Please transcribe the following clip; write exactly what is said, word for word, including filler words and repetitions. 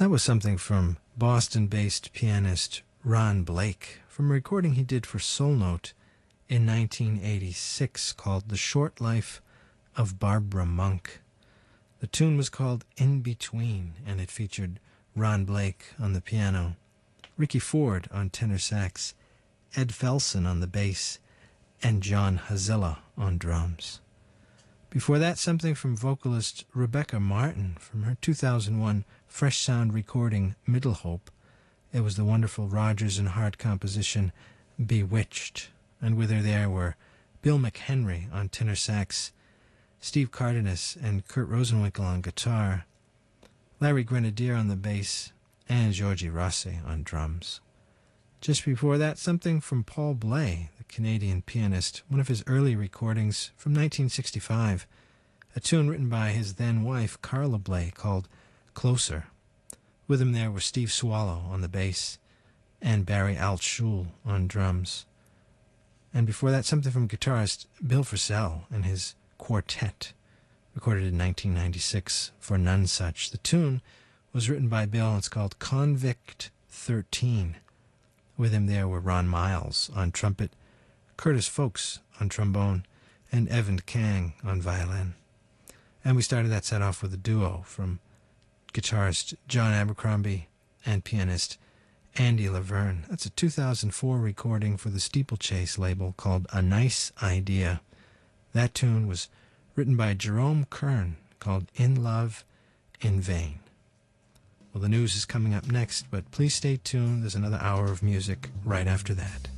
That was something from Boston-based pianist Ron Blake from a recording he did for Soul Note in nineteen eighty-six called The Short Life of Barbara Monk. The tune was called In Between, and it featured Ron Blake on the piano, Ricky Ford on tenor sax, Ed Felson on the bass, and John Hazilla on drums. Before that, something from vocalist Rebecca Martin from her two thousand one Fresh Sound recording Middle Hope. It was the wonderful Rodgers and Hart composition Bewitched, and with her there were Bill McHenry on tenor sax, Steve Cardenas and Kurt Rosenwinkel on guitar, Larry Grenadier on the bass, and Georgie Rossi on drums. Just before that, something from Paul Bley, the Canadian pianist, one of his early recordings from nineteen sixty-five, a tune written by his then-wife Carla Bley called Closer. With him there were Steve Swallow on the bass and Barry Altschul on drums. And before that, something from guitarist Bill Frisell and his Quartet, recorded in nineteen ninety-six for Nonesuch. The tune was written by Bill, and it's called Convict thirteen. With him there were Ron Miles on trumpet, Curtis Folks on trombone, and Evan Kang on violin. And we started that set off with a duo from guitarist John Abercrombie and pianist Andy Laverne. That's a two thousand four recording for the Steeplechase label called A Nice Idea. That tune was written by Jerome Kern, called In Love, in Vain. Well, the news is coming up next, but please stay tuned. There's another hour of music right after that.